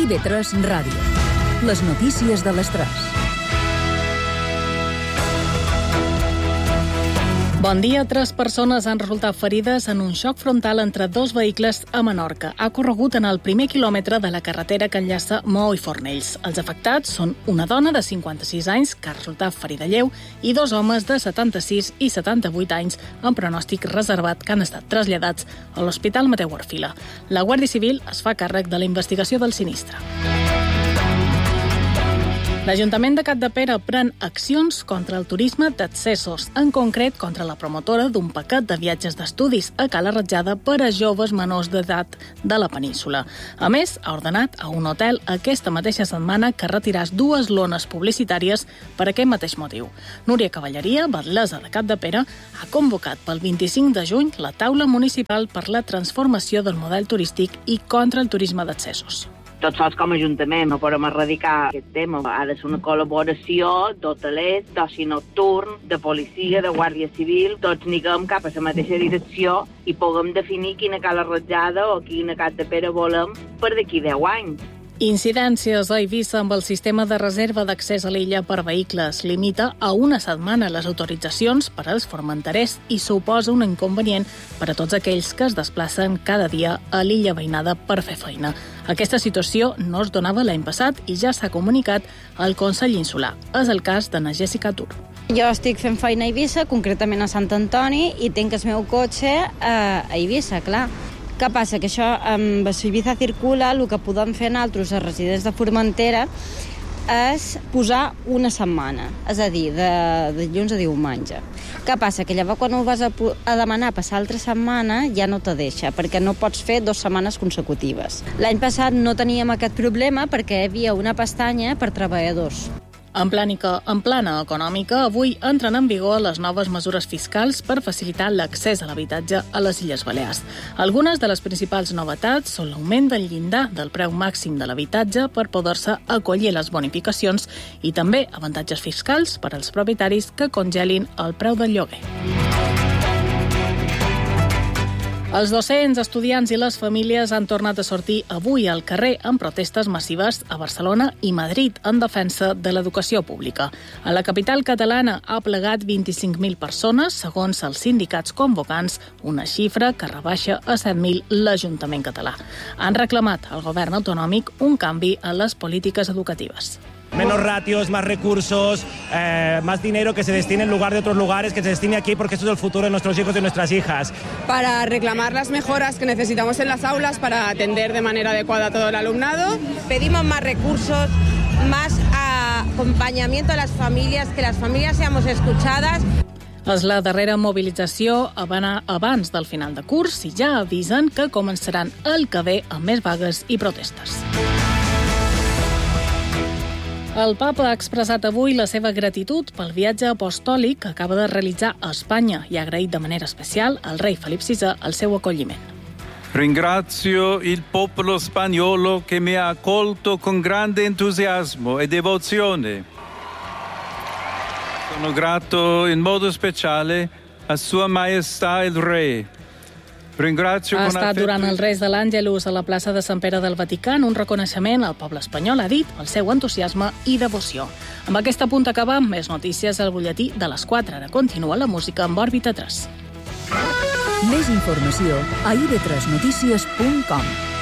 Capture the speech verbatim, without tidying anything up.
I V tres Ràdio. Les notícies de les tres. Bon dia. Tres persones han resultat ferides en un xoc frontal entre dos vehicles a Menorca. Ha corregut en el primer quilòmetre de la carretera que enllaça Maó i Fornells. Els afectats són una dona de cinquanta-sis anys, que ha resultat ferida lleu, i dos homes de setanta-sis i setanta-vuit anys amb pronòstic reservat que han estat traslladats a l'Hospital Mateu Orfila. La Guàrdia Civil es fa càrrec de la investigació del sinistre. L'Ajuntament de Capdepera pren accions contra el turisme d'accessos, en concret contra la promotora d'un paquet de viatges d'estudis a Cala Ratjada per a joves menors d'edat de la península. A més, ha ordenat a un hotel aquesta mateixa setmana que retiràs dues lones publicitàries per aquest mateix motiu. Núria Cavalleria, batlessa de Capdepera, ha convocat pel vint-i-cinc de juny la taula municipal per la transformació del model turístic i contra el turisme d'accessos. Tots sols com a Ajuntament no podem erradicar aquest tema. Ha de ser una col·laboració d'hotelers, d'oci nocturn, de policia, de guàrdia civil. Tots anirem cap a la mateixa direcció i puguem definir quina Cala Ratjada o quina Capdepera volem per d'aquí deu anys. Incidències a Eivissa amb el sistema de reserva d'accés a l'illa per vehicles. Limita a una setmana les autoritzacions per als formenterers i suposa un inconvenient per a tots aquells que es desplacen cada dia a l'illa veïnada per fer feina. Aquesta situació no es donava l'any passat i ja s'ha comunicat al Consell Insular. És el cas d'Anna Jessica Tur. Jo estic fent feina a Eivissa, concretament a Sant Antoni, i tinc el meu cotxe a Eivissa, clar. Què passa? Que això, amb Eivissa Circula, el que podem fer nosaltres, els residents de Formentera, és posar una setmana, és a dir, de, de dilluns a diumenge. Què passa? Que llavors quan ho vas a, a demanar passar altra setmana ja no te deixa, perquè no pots fer dues setmanes consecutives. L'any passat no teníem aquest problema perquè hi havia una pestanya per treballadors. En, plànica, en plana econòmica, avui entren en vigor les noves mesures fiscals per facilitar l'accés a l'habitatge a les Illes Balears. Algunes de les principals novetats són l'augment del llindar del preu màxim de l'habitatge per poder-se acollir les bonificacions i també avantatges fiscals per als propietaris que congelin el preu del lloguer. Els docents, estudiants i les famílies han tornat a sortir avui al carrer en protestes massives a Barcelona i Madrid en defensa de l'educació pública. A la capital catalana ha plegat vint-i-cinc mil persones, segons els sindicats convocants, una xifra que rebaixa a set mil l'Ajuntament català. Han reclamat al govern autonòmic un canvi en les polítiques educatives. Menos ratios, más recursos, eh, más dinero que se destine en lugar de otros lugares, que se destine aquí porque esto es el futuro de nuestros hijos y de nuestras hijas. Para reclamar las mejoras que necesitamos en las aulas para atender de manera adecuada a todo el alumnado. Pedimos más recursos, más acompañamiento a las familias, que las familias seamos escuchadas. És la darrera mobilització abans del final de curs i ja avisen que començaran el que ve amb més vagues i protestes. El papa ha expressat avui la seva gratitud pel viatge apostòlic que acaba de realitzar a Espanya i ha agraït de manera especial al rei Felip sisè el seu acolliment. Ringrazio il popolo spagnolo che mi ha accolto con grande entusiasmo e devozione. Sono grato in modo speciale a Sua Maestà il Re. Ha estat durant el res de l'Àngelus a la plaça de Sant Pere del Vaticà un reconeixement al poble espanyol, ha dit, el seu entusiasme i devoció. Amb aquesta punt acabem. Més notícies al butlletí de les quatre. Ara continua la música amb Òrbita tres. Més informació a i ve tres notícies punt com.